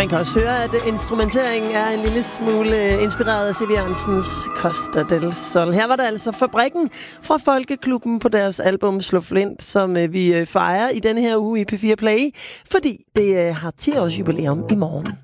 Man kan også høre, at instrumenteringen er en lille smule inspireret af C.V. Jansens Costa del Sol. Her var der altså Fabrikken fra Folkeklubben på deres album Slå Flint, som vi fejrer i denne her uge i P4 Play, fordi det har 10 års jubilæum i morgen.